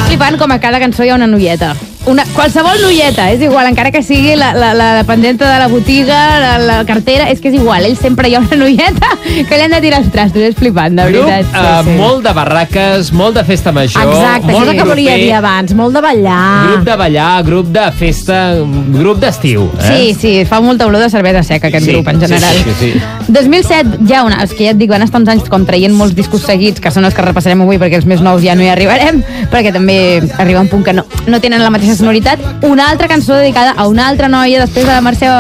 estic flipant com a cada cançó hi ha una noieta. Qualsevol noieta, és igual, encara que sigui la dependenta de la botiga, la cartera, és que és igual, ell sempre hi ha una noieta que li han de tirar els trastos, és flipant, de veritat. Grup, molt de barraques, molt de festa major. Exacte, molt això és el que volia dir abans, molt de ballar. Grup de ballar, grup de festa, grup d'estiu. Sí, fa molta olor de cervesa seca aquest grup, en general. Sí. 2007, ja és que ja et dic, van estar uns anys com traient molts discos seguits, que són els que repassarem avui, perquè els més nous ja no hi arribarem, perquè també arriba un punt que no tenen la mateixa sonoritat. Una altra cançó dedicada a una altra noia després de la Mercè